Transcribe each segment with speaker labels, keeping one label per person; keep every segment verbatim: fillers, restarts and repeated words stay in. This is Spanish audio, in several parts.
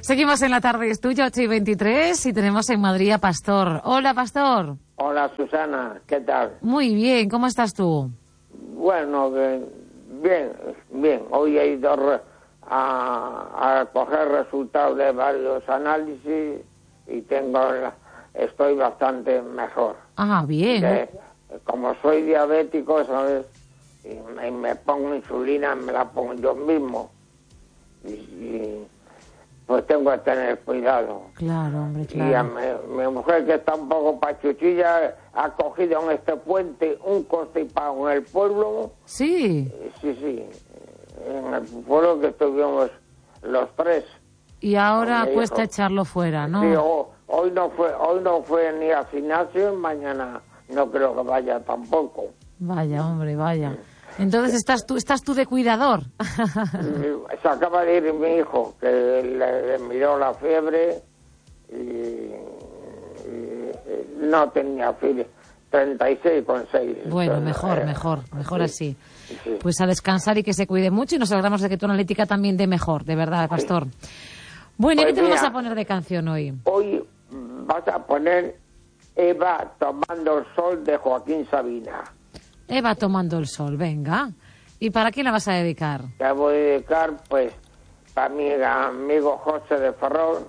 Speaker 1: Seguimos en la tarde, es tuya, ocho y veintitrés, y tenemos en Madrid a Pastor. Hola, Pastor.
Speaker 2: Hola, Susana, ¿qué tal?
Speaker 1: Muy bien, ¿cómo estás tú?
Speaker 2: Bueno, bien, bien, bien. Hoy he ido a, a coger resultados de varios análisis y tengo, estoy bastante mejor.
Speaker 1: Ah, bien.
Speaker 2: De, como soy diabético, ¿sabes? Y me, me pongo insulina, me la pongo yo mismo. Y, y pues tengo que tener cuidado.
Speaker 1: Claro, hombre,
Speaker 2: Y a
Speaker 1: claro.
Speaker 2: mi, mi mujer, que está un poco pachuchilla, ha cogido en este puente un constipado en el pueblo.
Speaker 1: Sí.
Speaker 2: Sí, sí. En el pueblo que estuvimos los tres.
Speaker 1: Y ahora
Speaker 2: Con mi
Speaker 1: cuesta
Speaker 2: hijo.
Speaker 1: echarlo fuera, ¿no?
Speaker 2: Sí, ho- hoy no fue, hoy no fue ni al gimnasio, mañana no creo que vaya tampoco.
Speaker 1: Vaya, hombre, vaya. Entonces estás tú, estás tú de cuidador.
Speaker 2: Se acaba de ir mi hijo, que le, le miró la fiebre y, y- y no tenía fiebre, treinta y seis con seis.
Speaker 1: Bueno,
Speaker 2: Entonces,
Speaker 1: mejor,
Speaker 2: eh,
Speaker 1: mejor, mejor
Speaker 2: sí,
Speaker 1: así.
Speaker 2: sí.
Speaker 1: Pues a descansar y que se cuide mucho, y nos alegramos de que tu analítica también dé mejor, de verdad, Pastor. Bueno, ¿y
Speaker 2: Pues
Speaker 1: qué te nos vas
Speaker 2: mira,
Speaker 1: a poner de canción hoy?
Speaker 2: Hoy vas a poner Eva tomando el sol de Joaquín Sabina.
Speaker 1: Eva tomando el sol, venga. ¿Y para quién la vas a dedicar?
Speaker 2: Te voy a dedicar, pues, para mi amigo José de Ferrol,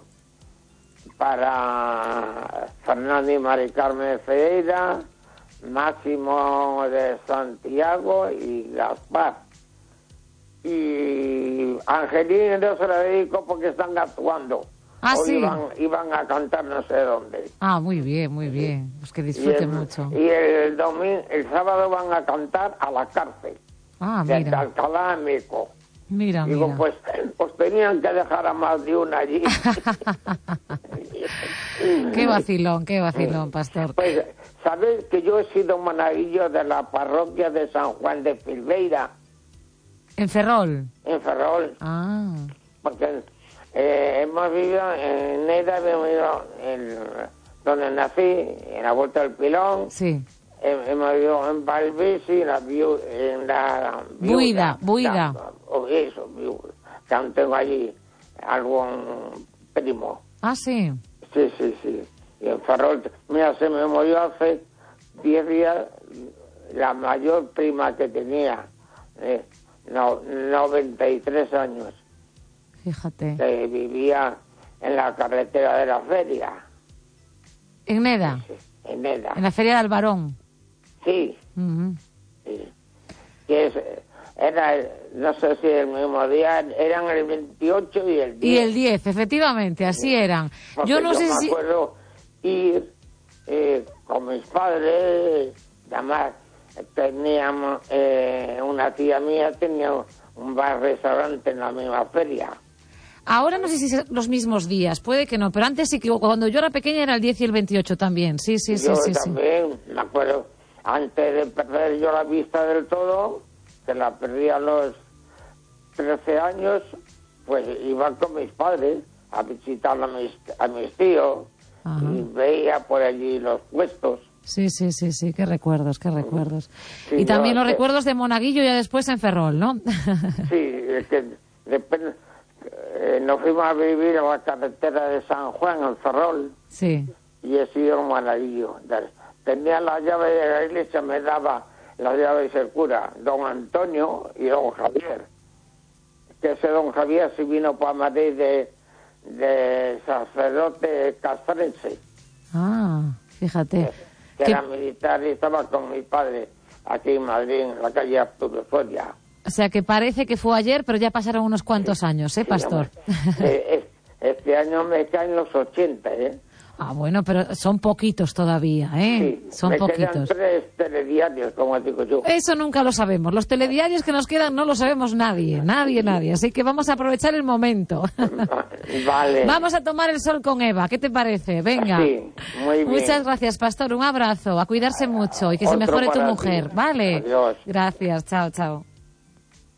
Speaker 2: para Fernando y Mari Carmen de Ferreira, Máximo de Santiago y Gaspar. Y Angelina no se la dedico porque están actuando.
Speaker 1: Ah,
Speaker 2: Hoy
Speaker 1: sí.
Speaker 2: iban, iban a cantar no sé dónde.
Speaker 1: Ah, muy bien, muy bien. Pues que
Speaker 2: Y
Speaker 1: disfrute
Speaker 2: el,
Speaker 1: mucho.
Speaker 2: y el domingo, el sábado van a cantar a la cárcel.
Speaker 1: Ah,
Speaker 2: De
Speaker 1: mira,
Speaker 2: Alcalá de Meco.
Speaker 1: mira,
Speaker 2: Digo,
Speaker 1: mira.
Speaker 2: pues, pues tenían que dejar a más de una allí.
Speaker 1: Qué vacilón, qué vacilón, Pastor.
Speaker 2: Pues, ¿sabes que yo he sido monaguillo de la parroquia de San Juan de Filbeira,
Speaker 1: ¿En Ferrol?
Speaker 2: en Ferrol?
Speaker 1: Ah,
Speaker 2: Porque eh, hemos vivido en Neda, hemos vivido en donde nací, en la Vuelta del Pilón.
Speaker 1: sí.
Speaker 2: He- Hemos vivido en Valvesi, en la, viu- en la
Speaker 1: Buida, Buida.
Speaker 2: la- o eso, viuda. Que aún tengo allí algún primo.
Speaker 1: Ah, sí.
Speaker 2: Sí, sí, sí. Y en Ferrol, mira, se me murió hace diez días la mayor prima que tenía, eh, no, noventa y tres años,
Speaker 1: Fíjate.
Speaker 2: que vivía en la carretera de la feria,
Speaker 1: En Neda,
Speaker 2: en Neda.
Speaker 1: en la Feria de Albarón.
Speaker 2: Sí.
Speaker 1: Ujú.
Speaker 2: Sí. Que es, era, no sé si el mismo día, eran el veintiocho y el diez.
Speaker 1: Y el diez, efectivamente, así eran.
Speaker 2: Porque
Speaker 1: Yo no sé
Speaker 2: me
Speaker 1: si...
Speaker 2: acuerdo ir eh, con mis padres, además teníamos, eh, una tía mía tenía un bar-restaurante en la misma feria.
Speaker 1: Ahora no sé si son los mismos días, puede que no, pero antes sí que cuando yo era pequeña era el diez y el veintiocho también. Sí, sí, sí,
Speaker 2: Yo
Speaker 1: sí, sí.
Speaker 2: también, me acuerdo, antes de perder yo la vista del todo, que la perdí a los trece años, pues iba con mis padres a visitar a mis, a mis tíos.
Speaker 1: Ajá.
Speaker 2: Y veía por allí los puestos.
Speaker 1: Sí, sí, sí, sí, qué recuerdos, qué recuerdos.
Speaker 2: Sí,
Speaker 1: y también
Speaker 2: yo,
Speaker 1: los
Speaker 2: que-
Speaker 1: recuerdos de Monaguillo ya después en Ferrol, ¿no?
Speaker 2: Sí, es que depende, eh, nos fuimos a vivir a la carretera de San Juan, en Ferrol,
Speaker 1: Sí.
Speaker 2: y he sido un maravillo. Tenía la llave de la iglesia, me daba las llaves el cura, don Antonio y don Javier. Que ese don Javier sí vino para Madrid de, de sacerdote castrense,
Speaker 1: Ah, fíjate.
Speaker 2: que
Speaker 1: Que-
Speaker 2: era militar y estaba con mi padre aquí en Madrid, en la calle Arturo Soria.
Speaker 1: o sea, que parece que fue ayer, pero ya pasaron unos cuantos años, ¿eh, Pastor?
Speaker 2: Eh, es- Este año me caen los ochenta, ¿eh?
Speaker 1: Ah, bueno, pero son poquitos todavía, ¿eh?
Speaker 2: Sí,
Speaker 1: Son
Speaker 2: me quedan
Speaker 1: poquitos.
Speaker 2: tres telediarios, como digo yo.
Speaker 1: Eso nunca lo sabemos. Los telediarios que nos quedan no lo sabemos nadie, nadie, nadie. Así que vamos a aprovechar el momento.
Speaker 2: Vale.
Speaker 1: Vamos a tomar el sol con Eva. ¿Qué te parece? Venga.
Speaker 2: Sí, muy bien.
Speaker 1: Muchas gracias, Pastor. Un abrazo. A cuidarse mucho y que se
Speaker 2: Otro
Speaker 1: mejore tu
Speaker 2: para ti.
Speaker 1: mujer. Vale.
Speaker 2: Adiós.
Speaker 1: Gracias. Chao, chao.